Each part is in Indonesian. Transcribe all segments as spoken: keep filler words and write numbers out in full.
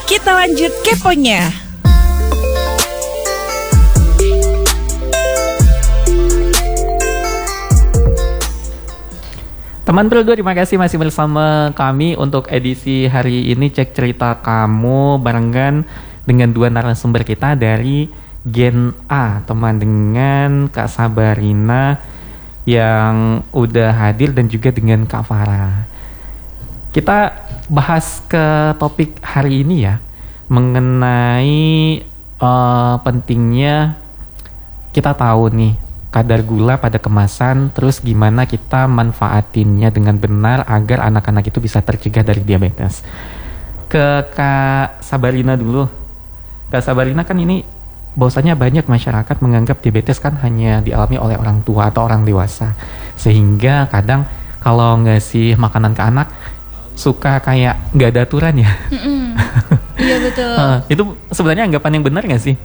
Kita lanjut keponya. Teman berdua, terima kasih masih bersama kami untuk edisi hari ini Cek Cerita Kamu barengan dengan dua narasumber kita dari Gen A, teman dengan Kak Sabarina yang udah hadir dan juga dengan Kak Farah. Kita bahas ke topik hari ini ya, mengenai uh, pentingnya kita tahu nih kadar gula pada kemasan, terus gimana kita manfaatinnya dengan benar agar anak-anak itu bisa tercegah dari diabetes. Ke Kak Sabarina dulu. Kak Sabarina, kan ini bahwasanya banyak masyarakat menganggap diabetes kan hanya dialami oleh orang tua atau orang dewasa, sehingga kadang kalau ngasih makanan ke anak suka kayak nggak ada aturan ya. Iya betul. uh, itu sebenarnya anggapan yang benar nggak sih?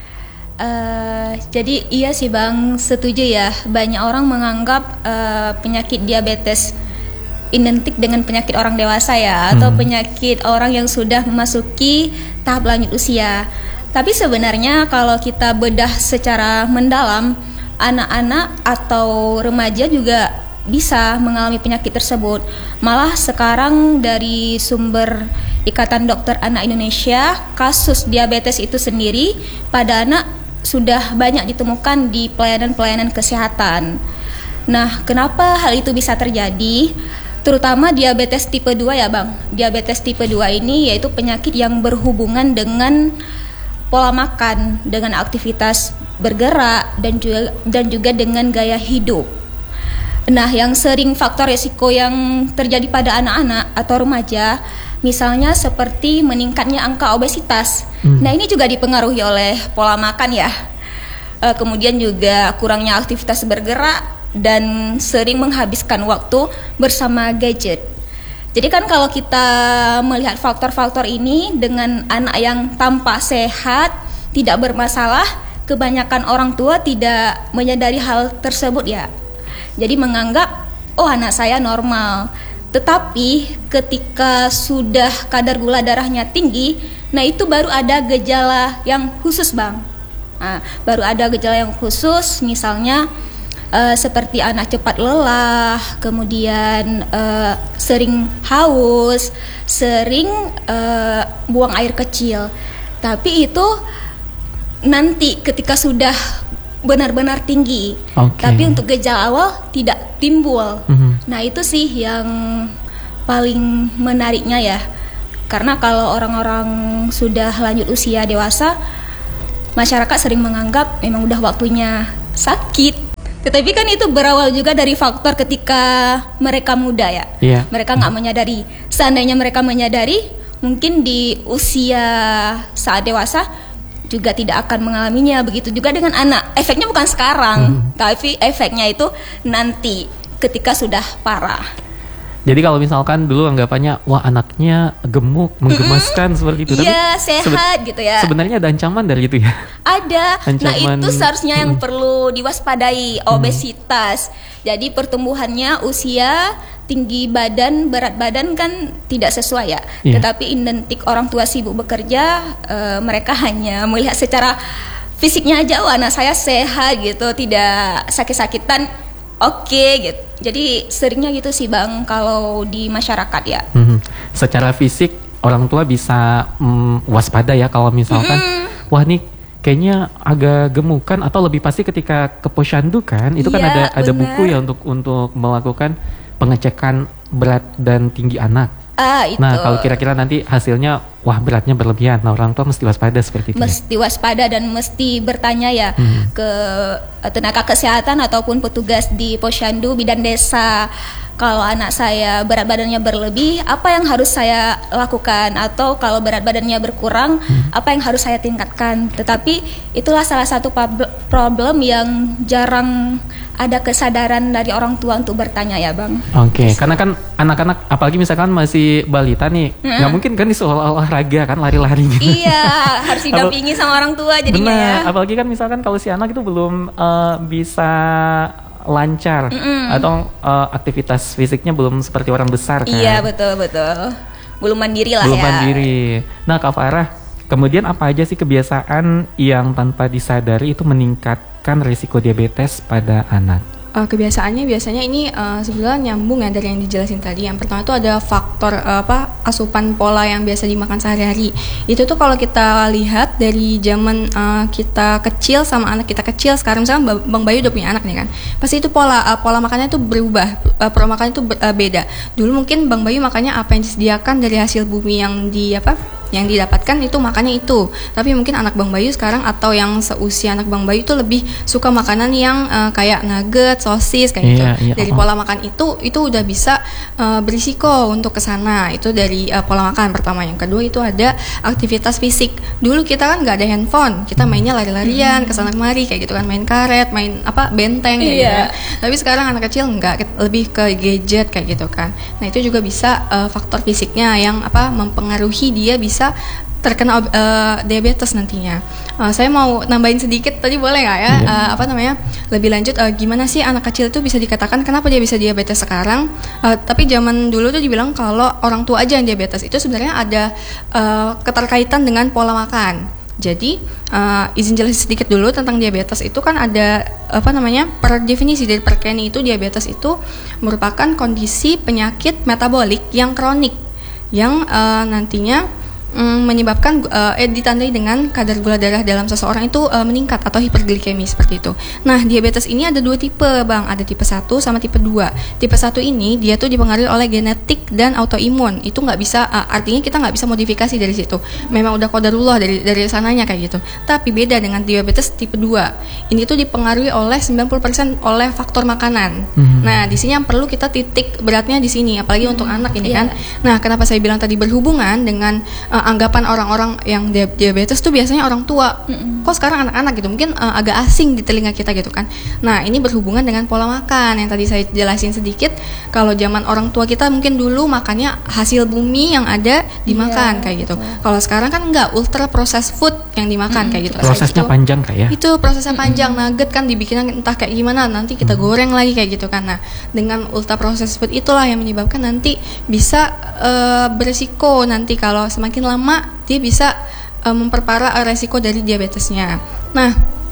Uh, jadi iya sih Bang, setuju ya. Banyak orang menganggap uh, penyakit diabetes identik dengan penyakit orang dewasa ya, atau hmm. penyakit orang yang sudah memasuki tahap lanjut usia. Tapi sebenarnya kalau kita bedah secara mendalam, anak-anak atau remaja juga bisa mengalami penyakit tersebut. Malah sekarang dari sumber Ikatan Dokter Anak Indonesia, kasus diabetes itu sendiri pada anak sudah banyak ditemukan di pelayanan-pelayanan kesehatan. Nah, kenapa hal itu bisa terjadi? Terutama diabetes tipe dua ya Bang. Diabetes tipe dua ini yaitu penyakit yang berhubungan dengan pola makan, dengan aktivitas bergerak, dan juga, dan juga dengan gaya hidup. Nah, yang sering faktor risiko yang terjadi pada anak-anak atau remaja, misalnya seperti meningkatnya angka obesitas. Hmm. Nah, ini juga dipengaruhi oleh pola makan ya. E, kemudian juga kurangnya aktivitas bergerak dan sering menghabiskan waktu bersama gadget. Jadi kan kalau kita melihat faktor-faktor ini dengan anak yang tampak sehat, tidak bermasalah, kebanyakan orang tua tidak menyadari hal tersebut ya. Jadi menganggap, oh anak saya normal. Tetapi ketika sudah kadar gula darahnya tinggi, nah itu baru ada gejala yang khusus Bang. Nah, baru ada gejala yang khusus, misalnya uh, seperti anak cepat lelah, kemudian uh, sering haus, sering uh, buang air kecil. Tapi itu nanti ketika sudah benar-benar tinggi, okay. Tapi untuk gejala awal tidak timbul. Mm-hmm. Nah itu sih yang paling menariknya ya, karena kalau orang-orang sudah lanjut usia dewasa, masyarakat sering menganggap memang udah waktunya sakit. Tetapi kan itu berawal juga dari faktor ketika mereka muda ya, yeah. Mereka nggak menyadari. Seandainya mereka menyadari, mungkin di usia saat dewasa juga tidak akan mengalaminya. Begitu juga dengan anak. Efeknya bukan sekarang, hmm. tapi efeknya itu nanti ketika sudah parah. Jadi kalau misalkan dulu anggapannya, wah anaknya gemuk, menggemaskan, mm-hmm. seperti itu. Iya, sehat sebe- gitu ya. Sebenarnya ada ancaman dari itu ya? Ada. Ancaman, nah itu seharusnya yang mm. perlu diwaspadai, obesitas. Mm. Jadi pertumbuhannya, usia, tinggi badan, berat badan kan tidak sesuai ya. Yeah. Tetapi identik orang tua sibuk bekerja, uh, mereka hanya melihat secara fisiknya aja, oh anak saya sehat gitu, tidak sakit-sakitan, oke okay, gitu. Jadi seringnya gitu sih Bang kalau di masyarakat ya. Hmm. Secara fisik orang tua bisa mm, waspada ya kalau misalkan, hmm. wah nih kayaknya agak gemukan, atau lebih pasti ketika ke posyandu kan, itu kan ya, ada ada buku ya untuk untuk melakukan pengecekan berat dan tinggi anak. Ah, itu. Nah, kalau kira-kira nanti hasilnya wah beratnya berlebihan, nah orang tua mesti waspada seperti itu. Mesti ya? waspada dan mesti bertanya ya hmm. ke tenaga kesehatan ataupun petugas di posyandu bidan desa. Kalau anak saya berat badannya berlebih, apa yang harus saya lakukan? Atau kalau berat badannya berkurang, hmm. apa yang harus saya tingkatkan? Tetapi itulah salah satu problem yang jarang ada kesadaran dari orang tua untuk bertanya ya Bang. Oke, okay. Karena kan anak-anak, apalagi misalkan masih balita nih, nggak hmm. mungkin kan disuruh olahraga kan, lari-lari. Iya, harus didampingi sama orang tua jadinya. Benar, ya. Apalagi kan misalkan kalau si anak itu belum uh, bisa lancar, Mm-mm. atau uh, aktivitas fisiknya belum seperti orang besar kan. Iya betul betul. belum mandiri lah Belum ya. mandiri. Nah, Kak Farah, kemudian apa aja sih kebiasaan yang tanpa disadari itu meningkatkan risiko diabetes pada anak? Uh, kebiasaannya biasanya ini uh, sebenarnya nyambung ya dari yang dijelasin tadi. Yang pertama itu ada faktor uh, apa asupan pola yang biasa dimakan sehari-hari. Itu tuh kalau kita lihat dari zaman uh, kita kecil sama anak kita kecil, sekarang misalnya Bang Bayu udah punya anak nih kan, pasti itu pola uh, pola makannya itu berubah, uh, pola makannya itu ber, uh, beda. Dulu mungkin Bang Bayu makannya apa yang disediakan dari hasil bumi yang di apa yang didapatkan itu makannya itu. Tapi mungkin anak Bang Bayu sekarang atau yang seusia anak Bang Bayu itu lebih suka makanan yang uh, kayak nugget, sosis kayak gitu. Iya, iya, Dari oh. pola makan itu itu udah bisa uh, berisiko untuk kesana. Itu dari uh, pola makan pertama. Yang kedua itu ada aktivitas fisik. Dulu kita kan nggak ada handphone, kita mainnya lari-larian kesana kemari kayak gitu kan, main karet, main apa benteng kayak Iya. gitu kan. Tapi sekarang anak kecil nggak, lebih ke gadget kayak gitu kan. Nah itu juga bisa uh, faktor fisiknya yang apa mempengaruhi dia bisa terkena uh, diabetes nantinya. Uh, saya mau nambahin sedikit tadi boleh nggak ya? Iya. Uh, apa namanya? Lebih lanjut uh, gimana sih anak kecil itu bisa dikatakan kenapa dia bisa diabetes sekarang? Uh, tapi zaman dulu tuh dibilang kalau orang tua aja yang diabetes. Itu sebenarnya ada uh, keterkaitan dengan pola makan. Jadi uh, izin jelasin sedikit dulu tentang diabetes itu kan ada apa namanya per definisi dari Perkeni itu diabetes itu merupakan kondisi penyakit metabolik yang kronik yang uh, nantinya mm, menyebabkan uh, eh, ditandai dengan kadar gula darah dalam seseorang itu uh, meningkat atau hiperglikemi seperti itu. Nah, diabetes ini ada dua tipe, Bang. Ada tipe satu sama tipe dua. Tipe satu ini dia tuh dipengaruhi oleh genetik dan autoimun. Itu nggak bisa uh, artinya kita nggak bisa modifikasi dari situ. Memang udah qadarullah dari dari sananya kayak gitu. Tapi beda dengan diabetes tipe dua. Ini tuh dipengaruhi oleh sembilan puluh persen oleh faktor makanan. Hmm. Nah, di sini yang perlu kita titik beratnya di sini, apalagi untuk anak ini Iya. kan. Nah, kenapa saya bilang tadi berhubungan dengan uh, anggapan orang-orang yang dia- diabetes tuh biasanya orang tua. Mm-mm. Kok sekarang anak-anak gitu, mungkin uh, agak asing di telinga kita gitu kan. Nah, ini berhubungan dengan pola makan yang tadi saya jelasin sedikit. Kalau zaman orang tua kita mungkin dulu makannya hasil bumi yang ada dimakan Iya, kayak gitu. betul. Kalau sekarang kan enggak, ultra processed food yang dimakan kayak gitu. Prosesnya Itu- panjang Kak ya? itu prosesnya panjang, nugget kan dibikin entah kayak gimana, nanti kita goreng lagi kayak gitu kan. Nah, dengan ultra processed food itulah yang menyebabkan nanti bisa eh, beresiko nanti kalau semakin lama dia bisa eh, memperparah eh, resiko dari diabetesnya. Nah,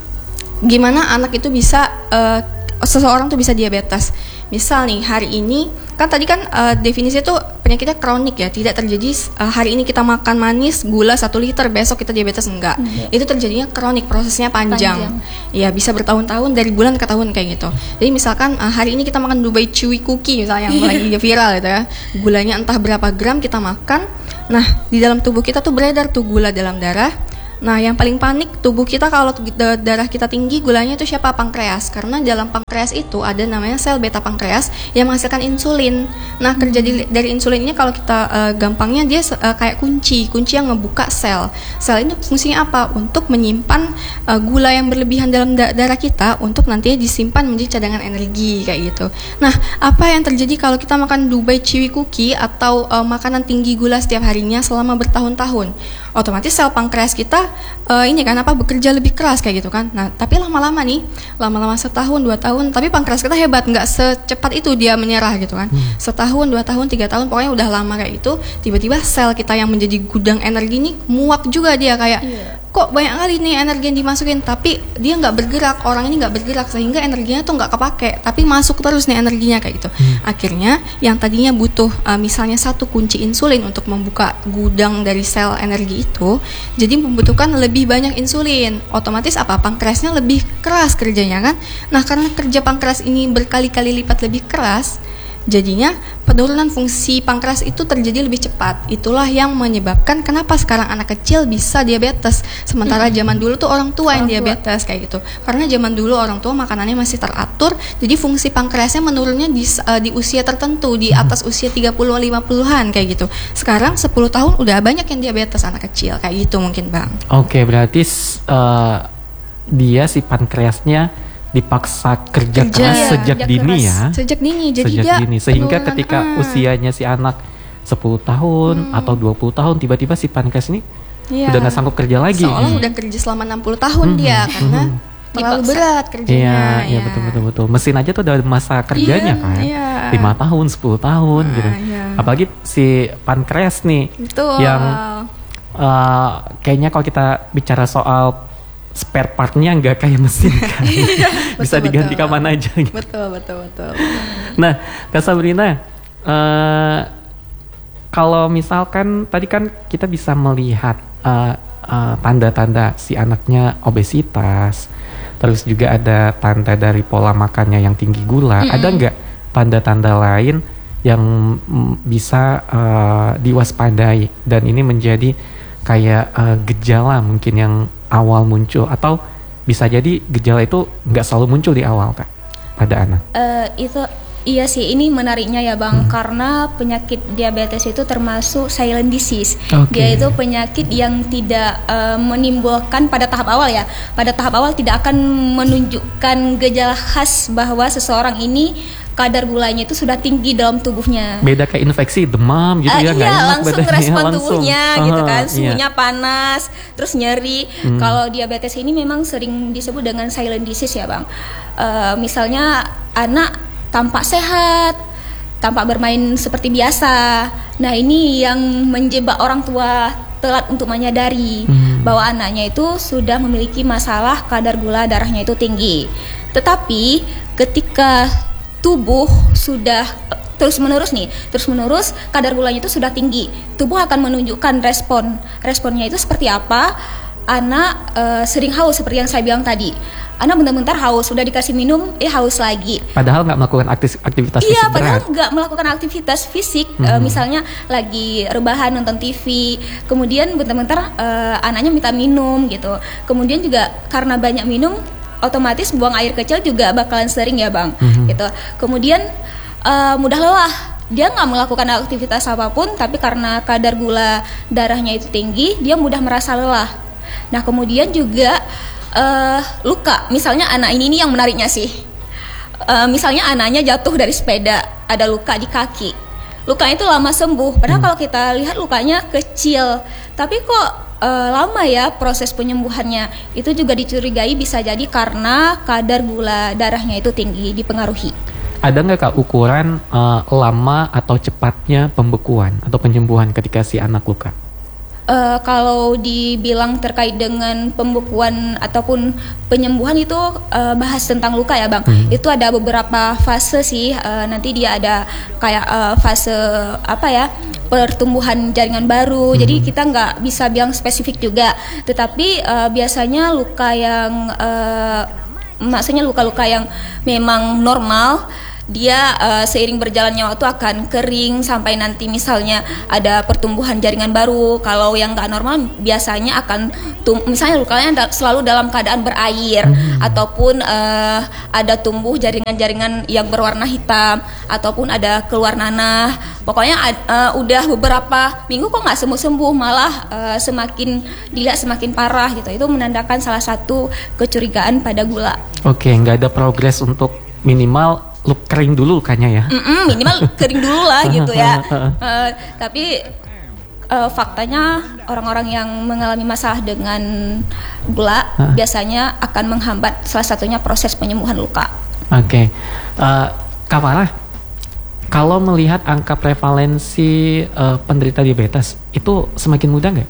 gimana anak itu bisa eh, seseorang tuh bisa diabetes? Misal nih hari ini kan tadi kan eh, definisinya tuh penyakitnya kronik ya, tidak terjadi eh, hari ini kita makan manis gula satu liter besok kita diabetes, enggak. Enggak. Itu terjadinya kronik, prosesnya panjang. Panjang. Ya bisa bertahun-tahun dari bulan ke tahun kayak gitu. Jadi misalkan uh, hari ini kita makan Dubai Chewy Cookie misalnya yang lagi viral gitu ya. Gulanya entah berapa gram kita makan. Nah, di dalam tubuh kita tuh beredar tuh gula dalam darah. Nah, yang paling panik tubuh kita kalau da- darah kita tinggi, gulanya itu siapa? Pankreas. Karena dalam pankreas itu ada namanya sel beta pankreas yang menghasilkan insulin. Nah, kerja di- dari insulin ini kalau kita uh, gampangnya dia se- uh, kayak kunci, kunci yang ngebuka sel. Sel ini fungsinya apa? Untuk menyimpan uh, gula yang berlebihan dalam da- darah kita untuk nantinya disimpan menjadi cadangan energi kayak gitu. Nah, apa yang terjadi kalau kita makan Dubai Chewy Cookie atau uh, makanan tinggi gula setiap harinya selama bertahun-tahun? Otomatis sel pankreas kita uh, ini kan apa bekerja lebih keras kayak gitu kan. Nah, tapi lama-lama nih, lama-lama setahun dua tahun, tapi pankreas kita hebat, nggak secepat itu dia menyerah gitu kan. Setahun dua tahun tiga tahun pokoknya udah lama kayak itu, tiba-tiba sel kita yang menjadi gudang energi ini muak juga dia kayak Iya. kok banyak kali nih energi yang dimasukin, tapi dia nggak bergerak, orang ini nggak bergerak sehingga energinya tuh nggak kepake, tapi masuk terus nih energinya kayak gitu. Akhirnya yang tadinya butuh uh, misalnya satu kunci insulin untuk membuka gudang dari sel energi itu, jadi membutuhkan lebih banyak insulin. Otomatis apa? Pankreasnya lebih keras kerjanya kan. Nah, karena kerja pankreas ini berkali-kali lipat lebih keras, jadinya penurunan fungsi pankreas itu terjadi lebih cepat. Itulah yang menyebabkan kenapa sekarang anak kecil bisa diabetes. Sementara zaman dulu tuh orang tua yang Orang tua. diabetes kayak gitu. Karena zaman dulu orang tua makanannya masih teratur, jadi fungsi pankreasnya menurunnya di, eh, di usia tertentu, di atas usia tiga puluh lima puluhan kayak gitu. Sekarang sepuluh tahun udah banyak yang diabetes anak kecil kayak gitu mungkin, Bang. Oke, berarti uh, dia si pankreasnya dipaksa kerja, Kerja, keras iya, sejak kerja dini keras. ya. Sejak dini jadi Sejak dia dini sehingga penurunan, ketika ah. usianya si anak sepuluh tahun atau dua puluh tahun tiba-tiba si pankreas ini Iya. udah nggak sanggup kerja lagi. Seolah udah kerja selama enam puluh tahun Mhm, dia karena mhm. terlalu Dipaksa. berat kerjanya. Iya, iya ya. betul betul betul. Mesin aja tuh ada masa kerjanya Iya, kan. iya. lima tahun, sepuluh tahun Nah, gitu. iya. Apalagi si pankreas nih, Betul. yang uh, kayaknya kalau kita bicara soal spare partnya nggak kayak mesin kan, bisa betul, diganti betul. kapan aja. Gitu. Betul, betul, betul. Nah, Kak Sabrina, uh, kalau misalkan tadi kan kita bisa melihat uh, uh, tanda-tanda si anaknya obesitas, terus juga ada tanda dari pola makannya yang tinggi gula. Mm-mm. Ada nggak tanda-tanda lain yang mm, bisa uh, diwaspadai dan ini menjadi kayak uh, gejala mungkin yang awal muncul, atau bisa jadi gejala itu nggak selalu muncul di awal Kak pada anak? Uh, itu iya sih, ini menariknya ya Bang, hmm. karena penyakit diabetes itu termasuk silent disease. Okay. Dia itu penyakit yang tidak uh, menimbulkan pada tahap awal ya. Pada tahap awal tidak akan menunjukkan gejala khas bahwa seseorang ini kadar gulanya itu sudah tinggi dalam tubuhnya. Beda kayak infeksi, demam gitu uh, ya, iya, enak langsung badannya, respon langsung. tubuhnya uh, gitu kan, suhunya iya. panas, terus nyeri. Hmm. Kalau diabetes ini memang sering disebut dengan silent disease ya Bang. Uh, misalnya anak tampak sehat, tampak bermain seperti biasa. Nah ini yang menjebak orang tua telat untuk menyadari hmm. bahwa anaknya itu sudah memiliki masalah kadar gula darahnya itu tinggi. Tetapi ketika tubuh sudah terus menerus nih, terus menerus kadar gulanya itu sudah tinggi, tubuh akan menunjukkan respon. Responnya itu seperti apa? Anak uh, sering haus seperti yang saya bilang tadi. Anak bentar-bentar haus, sudah dikasih minum, eh haus lagi. Padahal nggak melakukan aktif, aktivitas iya, fisik berat. Iya, padahal nggak melakukan aktivitas fisik. Mm-hmm. Uh, misalnya lagi rebahan nonton T V, kemudian bentar-bentar uh, anaknya minta minum gitu. Kemudian juga karena banyak minum, otomatis buang air kecil juga bakalan sering ya Bang. Mm-hmm. Gitu. Kemudian uh, mudah lelah. Dia nggak melakukan aktivitas apapun, tapi karena kadar gula darahnya itu tinggi, dia mudah merasa lelah. Nah kemudian juga Uh, luka, misalnya anak ini nih yang menariknya sih, uh, misalnya anaknya jatuh dari sepeda, ada luka di kaki, lukanya itu lama sembuh, padahal hmm. kalau kita lihat lukanya kecil, tapi kok uh, lama ya proses penyembuhannya. Itu juga dicurigai bisa jadi karena kadar gula darahnya itu tinggi, dipengaruhi. Ada nggak Kak ukuran uh, lama atau cepatnya pembekuan atau penyembuhan ketika si anak luka? Uh, kalau dibilang terkait dengan pembekuan ataupun penyembuhan itu uh, bahas tentang luka ya Bang. Hmm. Itu ada beberapa fase sih. Uh, nanti dia ada kayak uh, fase apa ya, pertumbuhan jaringan baru. Hmm. Jadi kita nggak bisa bilang spesifik juga. Tetapi uh, biasanya luka yang uh, maksudnya luka-luka yang memang normal, dia uh, seiring berjalannya waktu akan kering sampai nanti misalnya ada pertumbuhan jaringan baru. Kalau yang nggak normal biasanya akan tum- misalnya lukanya da- selalu dalam keadaan berair, hmm. ataupun uh, ada tumbuh jaringan-jaringan yang berwarna hitam, ataupun ada keluar nanah. Pokoknya uh, udah beberapa minggu kok nggak sembuh-sembuh, malah uh, semakin dilihat semakin parah gitu. Itu menandakan salah satu kecurigaan pada gula. Oke, nggak ada progres untuk minimal lu kering dulu lukanya ya. Mm-mm, minimal kering dulu lah gitu ya. Uh, tapi uh, faktanya orang-orang yang mengalami masalah dengan gula uh. biasanya akan menghambat salah satunya proses penyembuhan luka. Oke, okay. uh, Kak Farah, kalau melihat angka prevalensi uh, penderita diabetes itu semakin muda nggak?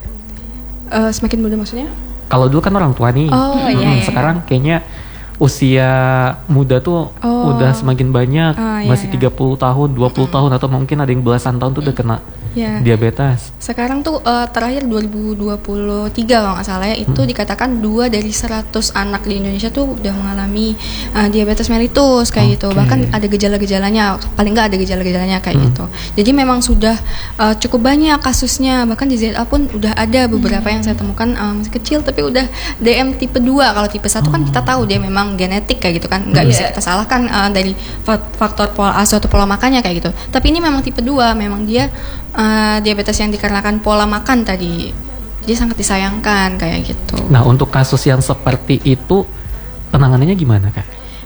Uh, semakin muda maksudnya? Kalau dulu kan orang tua nih, oh, hmm, iya, iya. Sekarang kayaknya usia muda tuh oh. udah semakin banyak, oh, iya, masih iya. tiga puluh tahun, dua puluh mm. tahun, atau mungkin ada yang belasan tahun tuh udah kena yeah. diabetes. Sekarang tuh uh, terakhir dua ribu dua puluh tiga kalau nggak salah ya, itu hmm. dikatakan dua dari seratus anak di Indonesia tuh udah mengalami uh, diabetes mellitus kayak okay. gitu. Bahkan ada gejala-gejalanya, paling nggak ada gejala-gejalanya kayak hmm. gitu. Jadi memang sudah uh, cukup banyak kasusnya. Bahkan di Z A pun udah ada beberapa hmm. yang saya temukan uh, masih kecil tapi udah D M tipe dua. Kalau tipe satu hmm. kan kita tahu dia memang genetik kayak gitu kan, nggak yeah. bisa kita salahkan uh, dari faktor pola asuh atau pola makannya kayak gitu. Tapi ini memang tipe dua, memang dia Uh, diabetes yang dikarenakan pola makan tadi. Dia sangat disayangkan kayak gitu. Nah, untuk kasus yang seperti itu penanganannya gimana Kak?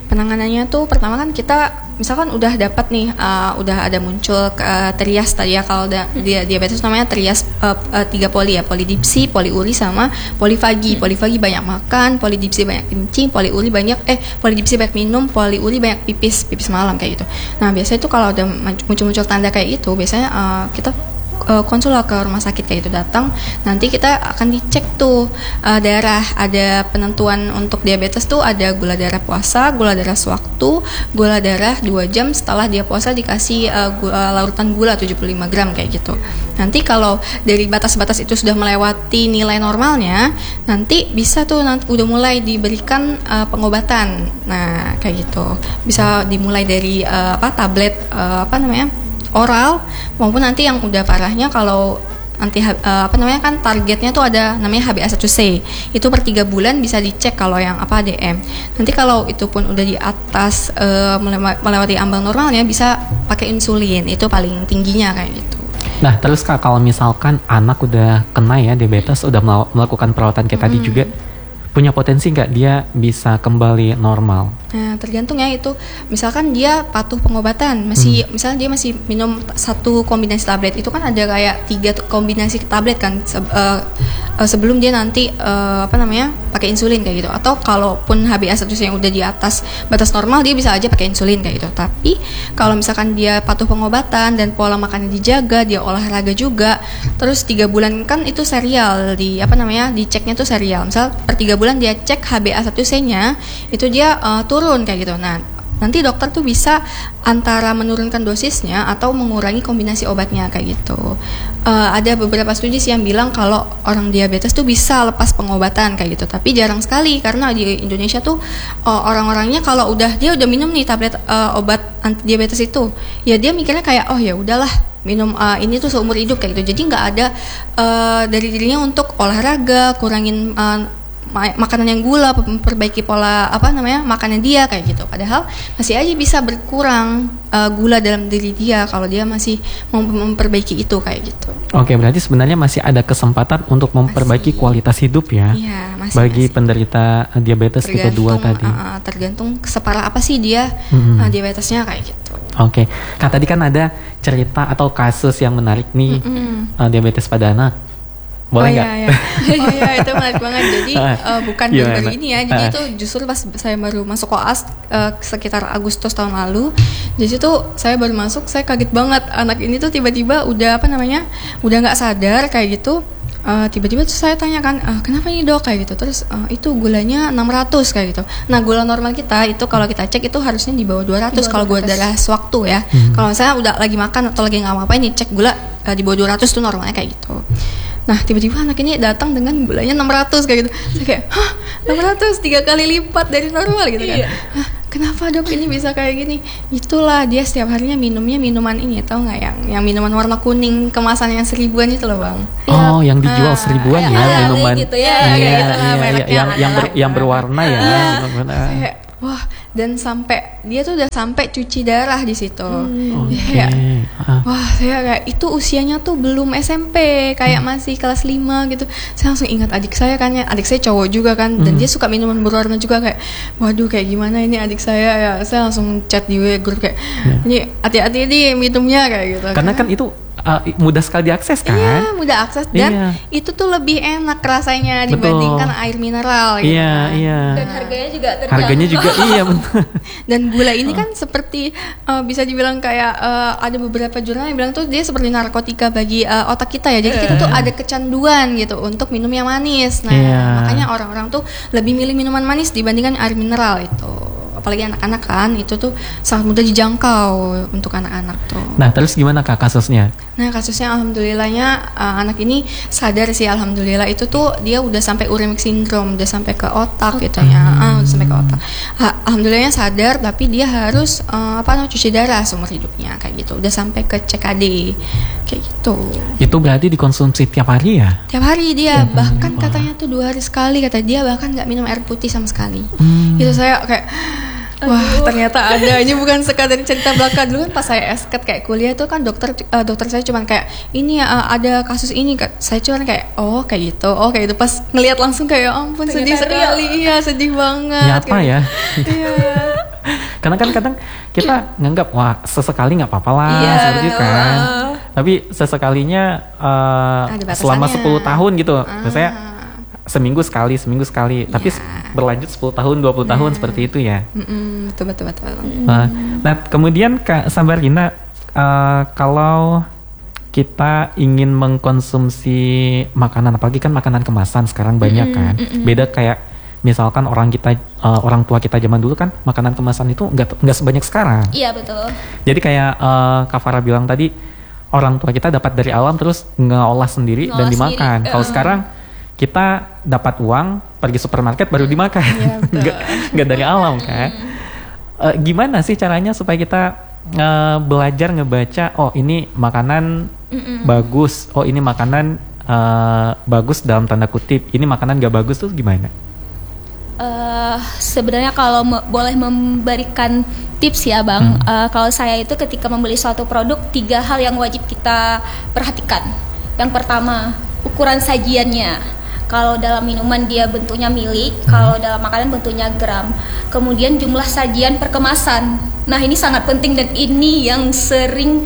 penanganannya tuh pertama kan kita misalkan udah dapat nih, uh, udah ada muncul uh, trias tadi ya, kalau da- dia diabetes namanya trias uh, uh, tiga poli ya, polidipsi, poliuri sama polifagi. Polifagi banyak makan, polidipsi banyak kencing, poliuri banyak eh polidipsi banyak minum, poliuri banyak pipis, pipis malam kayak gitu. Nah biasanya tuh kalau udah muncul-muncul tanda kayak itu, biasanya uh, kita konsul ke rumah sakit kayak itu, datang nanti kita akan dicek tuh uh, darah, ada penentuan untuk diabetes tuh ada gula darah puasa, gula darah sewaktu, gula darah dua jam setelah dia puasa dikasih uh, gula, larutan gula tujuh puluh lima gram kayak gitu. Nanti kalau dari batas-batas itu sudah melewati nilai normalnya, nanti bisa tuh nanti udah mulai diberikan uh, pengobatan. Nah kayak gitu bisa dimulai dari uh, apa tablet uh, apa namanya oral, maupun nanti yang udah parahnya kalau nanti uh, apa namanya kan targetnya tuh ada namanya H b A satu C, itu per tiga bulan bisa dicek kalau yang apa D M. Nanti kalau itu pun udah di atas uh, melewati ambang normalnya bisa pakai insulin, itu paling tingginya kayak gitu. Nah terus Kak, kalau misalkan anak udah kena ya diabetes, udah melakukan perawatan kayak hmm. tadi juga, punya potensi nggak dia bisa kembali normal? Nah tergantung ya itu, misalkan dia patuh pengobatan, masih hmm. misalnya dia masih minum satu kombinasi tablet, itu kan ada kayak tiga kombinasi tablet kan se- uh, uh, sebelum dia nanti uh, apa namanya pakai insulin kayak gitu. Atau kalaupun H b A satu C yang udah di atas batas normal, dia bisa aja pakai insulin kayak gitu. Tapi kalau misalkan dia patuh pengobatan dan pola makannya dijaga, dia olahraga juga, terus tiga bulan kan itu serial di apa namanya diceknya tuh serial. Misal per tiga bulan dia cek H b A satu C-nya itu dia uh, turun kayak gitu. Nah nanti dokter tuh bisa antara menurunkan dosisnya atau mengurangi kombinasi obatnya kayak gitu. Uh, ada beberapa studi sih yang bilang kalau orang diabetes tuh bisa lepas pengobatan kayak gitu, tapi jarang sekali karena di Indonesia tuh uh, orang-orangnya kalau udah dia udah minum nih tablet uh, obat anti diabetes itu, ya dia mikirnya kayak oh ya udahlah minum uh, ini tuh seumur hidup kayak gitu. Jadi nggak ada uh, dari dirinya untuk olahraga, kurangin uh, makanan yang gula, memperbaiki pola apa namanya makannya dia kayak gitu. Padahal masih aja bisa berkurang uh, gula dalam diri dia kalau dia masih mau memperbaiki itu kayak gitu. Oke, berarti sebenarnya masih ada kesempatan untuk memperbaiki masih. kualitas hidup ya, ya masih, bagi masih. penderita diabetes tipe dua tadi. Uh, tergantung separah apa sih dia hmm. uh, diabetesnya kayak gitu. Oke, Kak tadi kan ada cerita atau kasus yang menarik nih hmm. uh, diabetes pada anak. Boleh nggak? Oh iya, iya. oh iya itu menarik banget. Jadi uh, bukan baru ini ya. Jadi itu justru pas saya baru masuk koas uh, sekitar Agustus tahun lalu. Jadi tuh saya baru masuk, saya kaget banget anak ini tuh tiba-tiba udah apa namanya, udah nggak sadar kayak gitu. Uh, tiba-tiba tuh saya tanyakan uh, kenapa ini dok kayak gitu. Terus uh, itu gulanya enam ratus kayak gitu. Nah gula normal kita itu kalau kita cek itu harusnya di bawah dua ratus kalau gula darah sewaktu ya. Hmm. Kalau misalnya udah lagi makan atau lagi nggak ngapain nih cek gula uh, di bawah dua ratus tuh normalnya kayak gitu. Nah tiba-tiba anak ini datang dengan gulanya enam ratus kayak gitu. Saya kayak, hah enam ratus, tiga kali lipat dari normal gitu kan. Hah, kenapa dok ini bisa kayak gini? Itulah dia setiap harinya minumnya minuman ini, tau nggak yang yang minuman warna kuning kemasan yang seribuan itu loh bang. Oh ya, yang dijual ah, seribuan ya, ya minuman. Gitu ya, iya, kayak gitu lah, iya, iya, yang yang, ber, yang berwarna ya. Iya. Saya, wah, dan sampai dia tuh udah sampai cuci darah di situ. Hmm. Oke. Okay. Ya, wah, saya kayak itu usianya tuh belum S M P, kayak hmm. masih kelas lima gitu. Saya langsung ingat adik saya kan ya, adik saya cowok juga kan, dan hmm. dia suka minuman berwarna juga kayak, waduh kayak gimana ini adik saya ya. Saya langsung chat di grup kayak, yeah. ini hati-hati nih minumnya kayak gitu. Karena kan itu Uh, mudah sekali diakses kan? Iya, mudah akses dan iya. itu tuh lebih enak rasanya dibandingkan Betul. air mineral gitu. Iya, kan. iya. Dan harganya juga terjangkau. Harganya juga iya betul. Dan gula ini kan seperti uh, bisa dibilang kayak uh, ada beberapa jurnal yang bilang tuh dia seperti narkotika bagi uh, otak kita ya. Jadi kita tuh ada kecanduan gitu untuk minum yang manis. Nah, iya. makanya orang-orang tuh lebih milih minuman manis dibandingkan air mineral itu. Apalagi anak-anak kan itu tuh sangat mudah dijangkau untuk anak-anak tuh. Nah terus gimana kak kasusnya? Nah kasusnya alhamdulillahnya uh, anak ini sadar sih, alhamdulillah itu tuh dia udah sampai uremic syndrome, udah sampai ke otak gitu ya, uh, udah sampai ke otak. Ha, alhamdulillahnya sadar, tapi dia harus uh, apa namanya cuci darah seumur hidupnya kayak gitu. Udah sampai ke C K D kayak gitu. Itu berarti dikonsumsi tiap hari ya? Tiap hari dia, tiap bahkan hari. katanya tuh dua hari sekali, kata dia bahkan nggak minum air putih sama sekali. Hmm. Itu saya kayak wah Aduh. ternyata ada, ini bukan sekadar cerita belaka. Dulu kan pas saya esket kayak kuliah itu kan dokter uh, dokter saya cuman kayak ini uh, ada kasus ini, saya cuman kayak oh kayak gitu, oh kayak gitu. Pas ngelihat langsung kayak oh, ampun ternyata sedih sekali, iya sedih banget. Nyata ya. Iya. Karena kan kadang kita nganggap wah sesekali nggak apa-apa lah Iya, seperti itu betul. kan. Tapi sesekalinya uh, Ada batasannya. selama sepuluh tahun gitu. Ah. Misalnya seminggu sekali, seminggu sekali. Tapi Iya. berlanjut sepuluh tahun, dua puluh tahun seperti itu ya. Mm-mm, betul betul betul. Nah, nah, kemudian Kak Sabarina, uh, kalau kita ingin mengkonsumsi makanan, apalagi kan makanan kemasan sekarang banyak kan, beda kayak misalkan orang kita, uh, orang tua kita zaman dulu kan makanan kemasan itu nggak nggak sebanyak sekarang. Iya betul. Jadi kayak uh, Kak Farah bilang tadi, orang tua kita dapat dari alam terus ngolah sendiri Ngolah dan dimakan. sendiri, Kalau uh. sekarang kita dapat uang pergi supermarket baru dimakan, Iya, betul. nggak nggak dari alam kan. Uh, gimana sih caranya supaya kita uh, belajar ngebaca, oh ini makanan bagus, oh ini makanan uh, bagus dalam tanda kutip, ini makanan gak bagus tuh gimana? Eh, sebenarnya kalau me- boleh memberikan tips ya Bang, Hmm. eh, kalau saya itu ketika membeli suatu produk, tiga hal yang wajib kita perhatikan. Yang pertama, ukuran sajiannya. Kalau dalam minuman dia bentuknya mili, kalau dalam makanan bentuknya gram. Kemudian jumlah sajian per kemasan. Nah ini sangat penting dan ini yang sering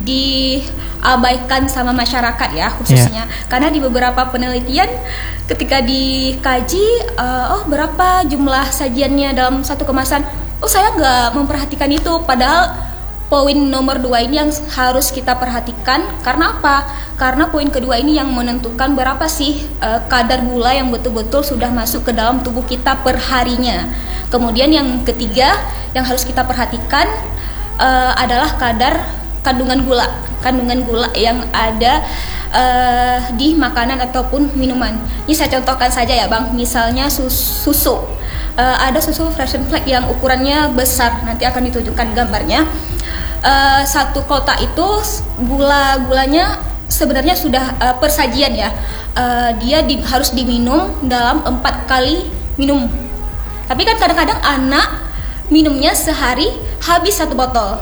diabaikan sama masyarakat ya khususnya. Karena di beberapa penelitian ketika dikaji, uh, oh berapa jumlah sajiannya dalam satu kemasan, oh saya nggak memperhatikan itu. Padahal poin nomor dua ini yang harus kita perhatikan. Karena apa? Karena poin kedua ini yang menentukan berapa sih uh, kadar gula yang betul-betul sudah masuk ke dalam tubuh kita per harinya. Kemudian yang ketiga yang harus kita perhatikan uh, adalah kadar kandungan gula. Kandungan gula yang ada uh, di makanan ataupun minuman. Ini saya contohkan saja ya Bang. Misalnya sus- susu. Uh, ada susu Fresh and Flag yang ukurannya besar. Nanti akan ditunjukkan gambarnya. Uh, satu kotak itu gula-gulanya sebenarnya sudah uh, persajian ya, uh, dia di, harus diminum dalam empat kali minum. Tapi kan kadang-kadang anak minumnya sehari habis satu botol,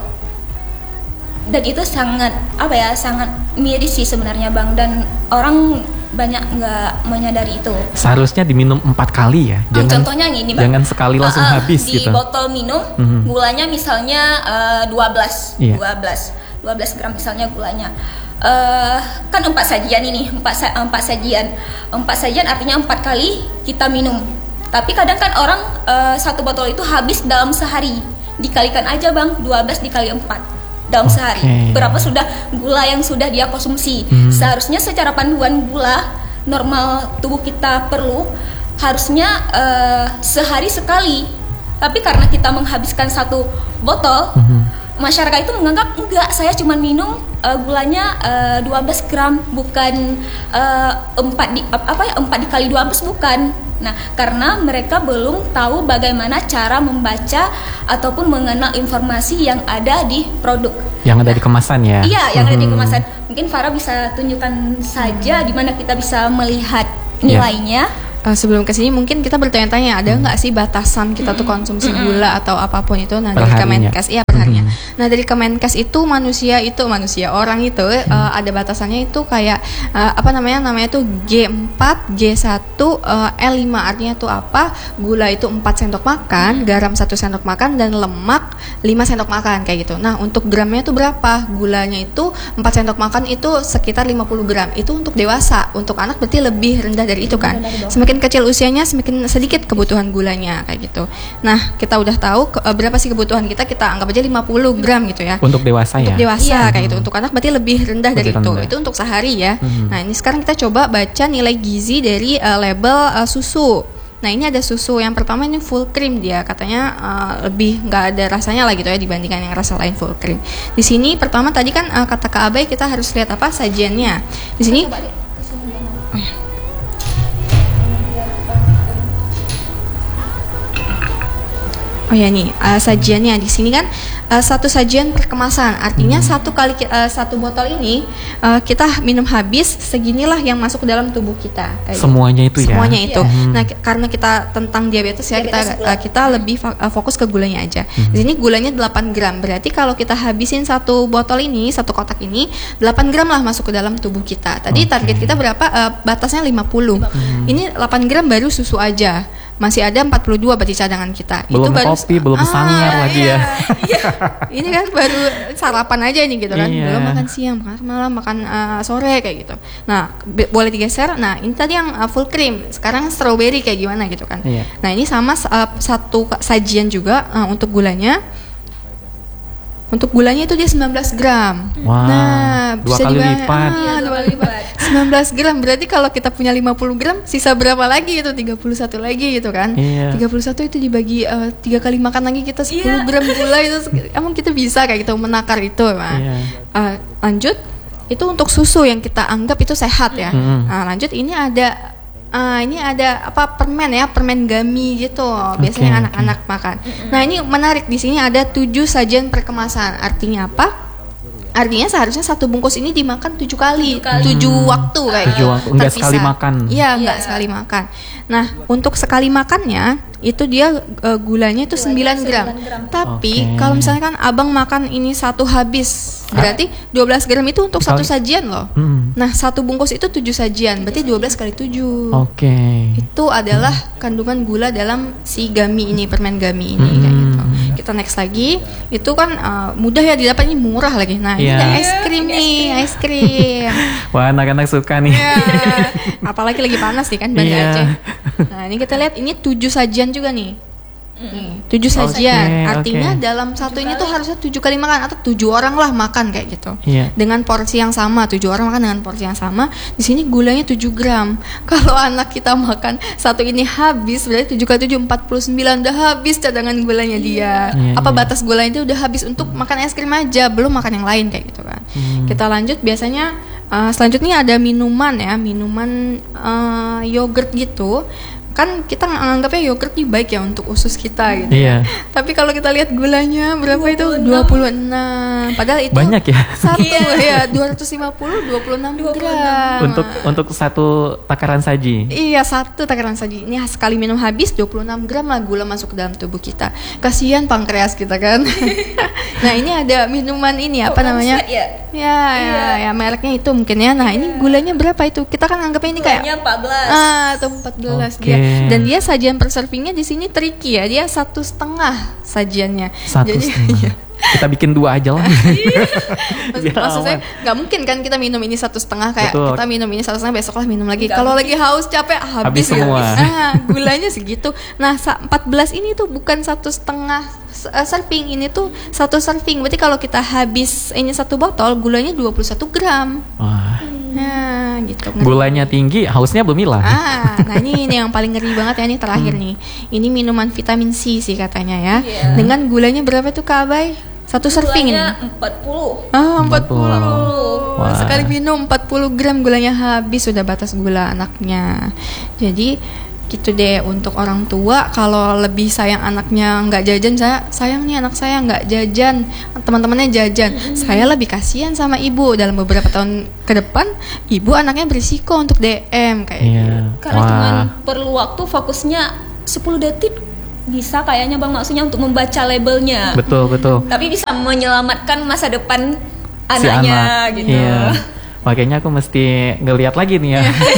dan itu sangat apa ya, sangat miris sih sebenarnya Bang, dan orang banyak nggak menyadari itu. Seharusnya diminum empat kali ya, Hmm, jangan contohnya yang ini Bang, jangan sekali langsung Uh, uh, habis di gitu. botol minum Mhm. gulanya misalnya uh, dua belas Iya. dua belas dua belas gram misalnya gulanya. Uh, kan empat sajian ini, empat sa- empat sajian. Empat sajian artinya empat kali kita minum. Tapi kadang kan orang uh, satu botol itu habis dalam sehari. Dikalikan aja Bang, dua belas dikali empat dalam Oke. sehari. Berapa sudah gula yang sudah dia konsumsi? Hmm. Seharusnya secara panduan gula normal tubuh kita perlu harusnya uh, sehari sekali. Tapi karena kita menghabiskan satu botol, Mhm. masyarakat itu menganggap enggak, saya cuma minum uh, gulanya uh, dua belas gram, bukan uh, empat di apa ya empat dikali dua belas, bukan. Nah, karena mereka belum tahu bagaimana cara membaca ataupun mengenal informasi yang ada di produk. Yang ada di kemasan ya. Iya, yang ada di Mhm. kemasan. Mungkin Farah bisa tunjukkan saja di mana kita bisa melihat Iya. nilainya. Uh, sebelum kesini mungkin kita bertanya-tanya ada nggak sih batasan kita tuh konsumsi gula atau apapun itu. Nah dari Perharinya. Kemenkes, iya perharinya. Nah dari Kemenkes itu manusia itu manusia orang itu uh, ada batasannya itu kayak uh, apa namanya namanya tuh G empat, G satu, uh, L lima, artinya tuh apa? Gula itu empat sendok makan, garam satu sendok makan, dan lemak lima sendok makan kayak gitu. Nah untuk gramnya itu berapa? Gulanya itu empat sendok makan itu sekitar lima puluh gram. Itu untuk dewasa, untuk anak berarti lebih rendah dari itu kan. Semakin kecil usianya semakin sedikit kebutuhan gulanya kayak gitu. Nah, kita udah tahu ke, uh, berapa sih kebutuhan kita, kita anggap aja lima puluh gram gitu ya. Untuk dewasa Untuk ya. dewasa kayak gitu. Untuk anak berarti lebih rendah dari Lebih itu. rendah. Itu untuk sehari ya. Mhm. Nah, ini sekarang kita coba baca nilai gizi dari uh, label uh, susu. Nah, ini ada susu yang pertama ini full cream, dia katanya uh, lebih nggak ada rasanya lah gitu ya dibandingkan yang rasa lain full cream. Di sini pertama tadi kan uh, kata Kak Abai kita harus lihat apa sajiannya. Di sini Oh ya nih uh, sajiannya di sini kan uh, satu sajian per kemasan, artinya Hmm. satu kali ki- uh, satu botol ini uh, kita minum habis seginilah yang masuk ke dalam tubuh kita. Kayak gitu. Semuanya itu ya. Semuanya itu. Iya. Nah k- karena kita tentang diabetes ya Diabetes kita gula. uh, kita lebih fo- uh, fokus ke gulanya aja. Hmm. Di sini gulanya delapan gram, berarti kalau kita habisin satu botol ini, satu kotak ini, delapan gram lah masuk ke dalam tubuh kita. Tadi Oke. target kita berapa? Uh, batasnya lima puluh. Ini delapan gram baru susu aja. masih ada empat puluh dua berarti cadangan kita. Belum itu baru, kopi, belum sangar lagi ya. Ini kan baru sarapan aja nih gitu kan. Iya. Belum makan siang, makan malam, makan uh, sore kayak gitu. Nah, be- boleh digeser. Nah, ini tadi yang uh, full cream. Sekarang strawberry kayak gimana gitu kan. Iya. Nah, ini sama uh, satu sajian juga uh, untuk gulanya. Untuk gulanya itu dia sembilan belas gram. Wah, nah, dua bisa kali juga, lipat. Ah, Iya, dua dua kali kali lipat. lipat. sembilan belas gram berarti kalau kita punya lima puluh gram, sisa berapa lagi itu? tiga puluh satu lagi gitu kan. Iya. tiga puluh satu itu dibagi uh, tiga kali makan lagi kita sepuluh Iya. gram gula itu emang kita bisa kayak gitu menakar itu, Pak. Iya. Uh, lanjut itu untuk susu yang kita anggap itu sehat ya. Mm. Nah, lanjut ini ada ah ini ada apa permen ya, permen gummy gitu. Biasanya Oke, anak-anak makan. Nah, ini menarik di sini ada tujuh sajian per kemasan. Artinya apa? Artinya seharusnya satu bungkus ini dimakan tujuh kali, Tujuh kali. tujuh Hmm. waktu kayak Tujuh waktu, enggak terpisah. sekali makan. Iya, enggak Iya. sekali makan. Nah, untuk sekali makannya itu dia uh, gulanya itu sembilan gram. sembilan gram. Tapi Oke. kalau misalnya kan abang makan ini satu habis, berarti dua belas gram itu untuk satu Kali- sajian loh. Hmm. Nah, satu bungkus itu tujuh sajian, berarti dua belas kali tujuh. Oke. Itu adalah kandungan gula dalam si gummy ini, permen gummy ini Hmm. kayak gitu. Kita next lagi, itu kan uh, mudah ya didapat, ini murah lagi. Nah, ini Iya. ada es krim nih, es krim. Wah, anak-anak suka nih. Ya, apalagi lagi panas nih kan Banda Iya. Aceh. Nah, ini kita lihat ini tujuh sajian juga nih. Nih, tujuh sajian. Oke, Artinya oke. dalam satu ini tuh harusnya tujuh kali makan atau tujuh orang lah makan kayak gitu. Iya. Dengan porsi yang sama, tujuh orang makan dengan porsi yang sama. Di sini gulanya tujuh gram. Kalau anak kita makan satu ini habis, berarti tujuh kali tujuh empat puluh sembilan udah habis cadangan gulanya dia. Iya, Apa iya. batas gulanya dia udah habis untuk makan es krim aja, belum makan yang lain kayak gitu kan. Hmm. Kita lanjut biasanya uh, selanjutnya ada minuman ya, minuman uh, yogurt gitu. Kan kita menganggapnya yogurt ini baik ya untuk usus kita gitu. Iya. Tapi kalau kita lihat gulanya berapa itu? dua puluh enam. Padahal itu Banyak ya. satu ya, dua ratus lima puluh, dua puluh enam gram. Untuk untuk satu takaran saji. Iya, satu takaran saji. Ini sekali minum habis dua puluh enam gram lah gula masuk ke dalam tubuh kita. Kasihan pankreas kita kan. Nah, ini ada minuman ini apa Oh, namanya? Amstel ya? Ya, ya, ya, mereknya itu mungkin ya. Nah, ini gulanya berapa itu? Kita kan anggapnya ini kayak Gulanya empat belas. Ah, atau empat belas Oke. dia. Dan dia sajian per servingnya di sini tricky ya. Dia satu setengah sajiannya. Satu Jadi, setengah. iya. Kita bikin dua aja lah. Maksud, Biar maksud saya aman. nggak mungkin kan kita minum ini satu setengah kayak Betul. kita minum ini satu setengah besok lah minum lagi. Nggak Kalau lagi haus capek habis, Habis gitu. semua. Ah, gulanya segitu. Nah, sa- empat belas ini tuh bukan satu setengah s- eh, serving, ini tuh satu serving. Berarti kalau kita habis ini satu botol gulanya dua puluh satu gram. Wah, Nah, gitu. gulanya tinggi, hausnya belum hilang. Ah, nah ini, ini yang paling ngeri banget ya, ini terakhir nih. Ini minuman vitamin C sih katanya ya. Iya. Dengan gulanya berapa tuh Kak Abai? Satu serving ini. Gulanya empat puluh. Ah, empat puluh. empat puluh. Wah. Sekali minum empat puluh gram gulanya habis, sudah batas gula anaknya. Jadi gitu deh, untuk orang tua kalau lebih sayang anaknya nggak jajan, saya sayang nih anak saya nggak jajan, teman-temannya jajan, saya lebih kasihan sama ibu. Dalam beberapa tahun ke depan ibu anaknya berisiko untuk D M kayak Iya. gitu. Karena Wah. cuma perlu waktu, fokusnya sepuluh detik bisa kayaknya Bang, maksudnya untuk membaca labelnya. Betul, betul. Tapi bisa menyelamatkan masa depan Si anaknya anak. gitu. Iya. Makanya aku mesti ngeliat lagi nih ya.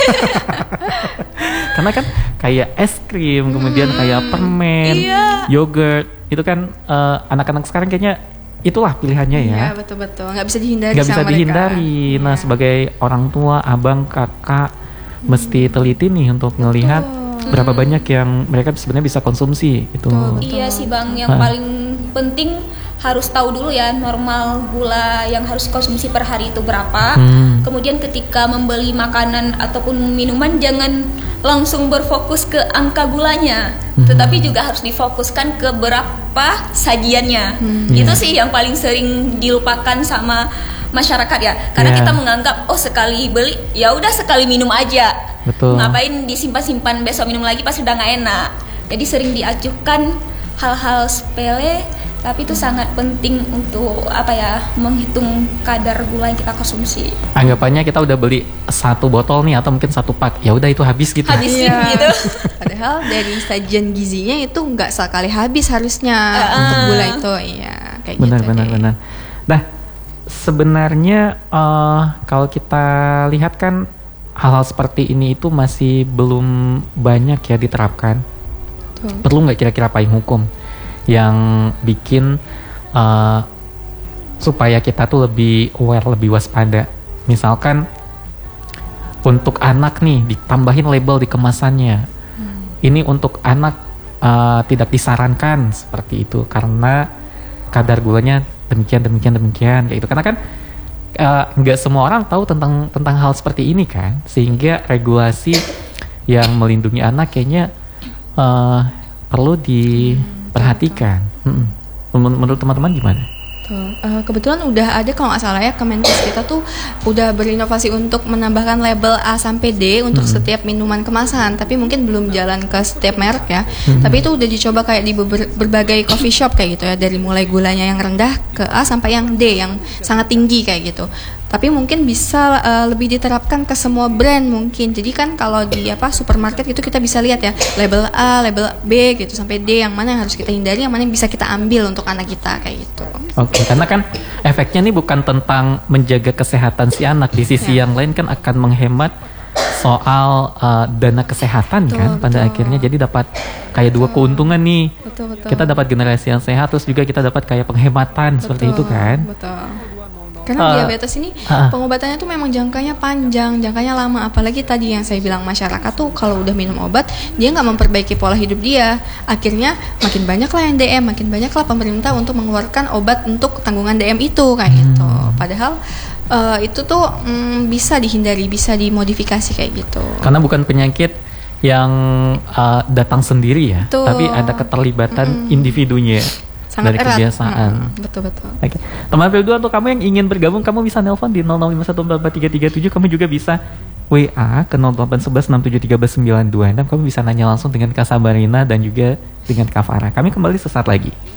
Karena kan kayak es krim, kemudian kayak permen, Iya. yogurt, itu kan eh, anak-anak sekarang kayaknya itulah pilihannya ya. Iya betul-betul, nggak bisa dihindari Nggak sama bisa mereka. dihindari. Nah, Iya. sebagai orang tua, abang, kakak, mesti teliti nih untuk ngelihat berapa banyak yang mereka sebenarnya bisa konsumsi itu. Betul. Iya sih Bang, yang Hah. paling penting harus tahu dulu ya normal gula yang harus konsumsi per hari itu berapa. Hmm. Kemudian ketika membeli makanan ataupun minuman jangan langsung berfokus ke angka gulanya, Hmm. tetapi juga harus difokuskan ke berapa sajiannya. Itu Iya. sih yang paling sering dilupakan sama masyarakat ya. Karena Iya. kita menganggap oh sekali beli ya udah sekali minum aja. Betul. Ngapain disimpan-simpan besok minum lagi pas udah nggak enak. Jadi sering diajukan hal-hal sepele tapi itu sangat penting untuk apa ya, menghitung kadar gula yang kita konsumsi. Anggapannya kita udah beli satu botol nih atau mungkin satu pak, ya udah itu habis gitu. Habisin Iya. gitu. Padahal dari sajian gizinya itu nggak sekali habis harusnya Uh-uh. untuk gula itu, iya kayak Benar, gitu. benar, deh. benar. Nah, sebenarnya eh, kalau kita lihat kan hal-hal seperti ini itu masih belum banyak ya diterapkan. Betul. Perlu nggak kira-kira payung hukum yang bikin uh, supaya kita tuh lebih aware, lebih waspada. Misalkan untuk anak nih ditambahin label di kemasannya. Hmm. Ini untuk anak uh, tidak disarankan seperti itu karena kadar gulanya demikian demikian demikian kayak itu. Karena kan nggak uh, semua orang tahu tentang tentang hal seperti ini kan, sehingga regulasi yang melindungi anak kayaknya uh, perlu diperhatikan. Hmm, menurut teman-teman gimana? Uh, kebetulan udah ada kalau nggak salah ya, Kemenkes kita tuh udah berinovasi untuk menambahkan label A sampai D untuk hmm. setiap minuman kemasan, tapi mungkin belum jalan ke setiap merek ya. Hmm. Tapi itu udah dicoba kayak di ber- berbagai coffee shop kayak gitu ya, dari mulai gulanya yang rendah ke A sampai yang D yang sangat tinggi kayak gitu. Tapi mungkin bisa uh, lebih diterapkan ke semua brand mungkin. Jadi kan kalau di apa supermarket itu kita bisa lihat ya label A, label B gitu sampai D, yang mana yang harus kita hindari, yang mana yang bisa kita ambil untuk anak kita kayak gitu. Oke, okay, karena kan efeknya ini bukan tentang menjaga kesehatan si anak, di sisi ya. yang lain kan akan menghemat soal uh, dana kesehatan betul, kan pada betul. akhirnya, jadi dapat kayak betul. dua keuntungan nih. Betul, betul. Kita dapat generasi yang sehat, terus juga kita dapat kayak penghematan betul, seperti itu kan. Betul. Karena uh, diabetes ini uh, pengobatannya tuh memang jangkanya panjang, jangkanya lama. Apalagi tadi yang saya bilang, masyarakat tuh kalau udah minum obat dia nggak memperbaiki pola hidup dia, akhirnya makin banyak lah yang D M, makin banyak lah pemerintah untuk mengeluarkan obat untuk tanggungan D M itu kayak hmm. gitu. Padahal uh, itu tuh mm, bisa dihindari, bisa dimodifikasi kayak gitu. Karena bukan penyakit yang uh, datang sendiri ya, tuh. tapi ada keterlibatan mm-mm. individunya. Sangat dari erat. kebiasaan. Hmm, betul betul. Oke. Teman P dua, untuk kamu yang ingin bergabung, kamu bisa nelpon di nol nol lima satu empat empat tiga tiga tujuh. Kamu juga bisa W A ke nol delapan satu satu enam tujuh tiga sembilan dua enam. Kamu bisa nanya langsung dengan Kak Sabarina dan juga dengan Kak Farah. Kami kembali sesaat lagi.